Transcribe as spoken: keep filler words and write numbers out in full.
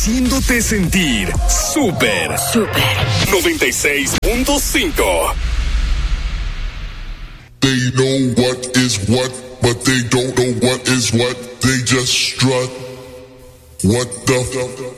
haciéndote sentir súper. Súper. noventa y seis punto cinco. They know what is what, but they don't know what is what. They just strut. What the?